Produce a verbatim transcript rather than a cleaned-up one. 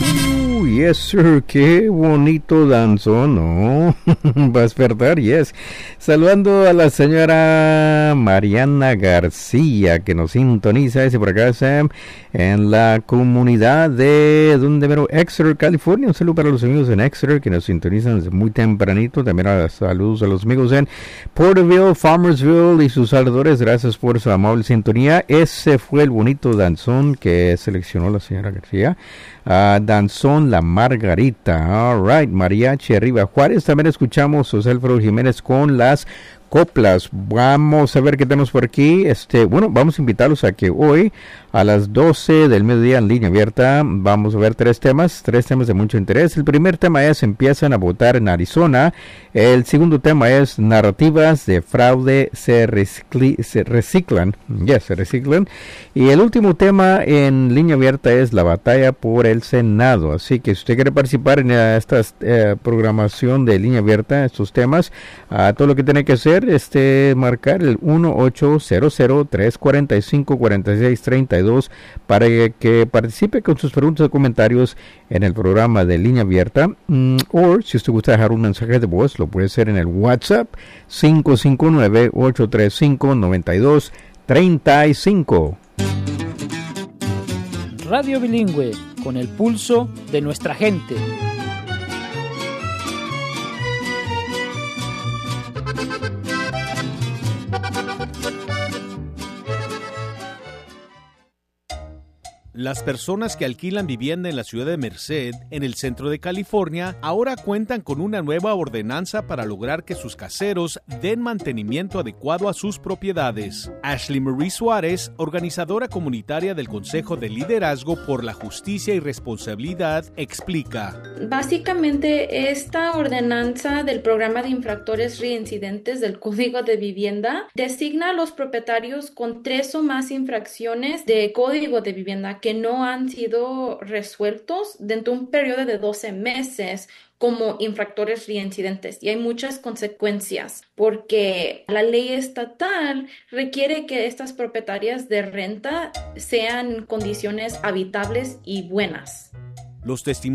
Uh, yes, sir. Qué bonito danzón, ¿no? Va a despertar, yes. Saludando a la señora Mariana García, que nos sintoniza, dice por acá, Sam, en la comunidad de, ¿dónde mero? Exeter, California. Un saludo para los amigos en Exeter, que nos sintonizan desde muy tempranito. También a, saludos a los amigos en Porterville, Farmersville y sus alrededores. Gracias por su amable sintonía. Ese fue el bonito danzón que seleccionó la señora García. Uh, danzón La Margarita. All right, Mariachi arriba Juárez. También escuchamos José Alfredo Jiménez con las coplas. Vamos a ver qué tenemos por aquí. Este, bueno, vamos a invitarlos a que hoy a las doce del mediodía en línea abierta vamos a ver tres temas, tres temas de mucho interés. El primer tema es empiezan a votar en Arizona. El segundo tema es narrativas de fraude se, recicli, se reciclan. Yes, se reciclan. Y el último tema en línea abierta es la batalla por el Senado. Así que si usted quiere participar en esta eh, programación de línea abierta, estos temas, uh, todo lo que tiene que hacer este marcar el uno ocho cero cero tres cuatro cinco cuatro seis tres dos para que, que participe con sus preguntas o comentarios en el programa de línea abierta. Mm, o si usted gusta dejar un mensaje de voz, lo puede hacer en el WhatsApp cinco cinco nueve ocho tres cinco nueve dos tres cinco. Radio Bilingüe, con el pulso de nuestra gente. Las personas que alquilan vivienda en la ciudad de Merced, en el centro de California, ahora cuentan con una nueva ordenanza para lograr que sus caseros den mantenimiento adecuado a sus propiedades. Ashley Marie Suárez, organizadora comunitaria del Consejo de Liderazgo por la Justicia y Responsabilidad, explica. Básicamente, esta ordenanza del programa de infractores reincidentes del Código de Vivienda designa a los propietarios con tres o más infracciones de Código de Vivienda que no han sido resueltos dentro de un periodo de doce meses como infractores reincidentes. Y hay muchas consecuencias porque la ley estatal requiere que estas propietarias de renta sean condiciones habitables y buenas. Los testimonios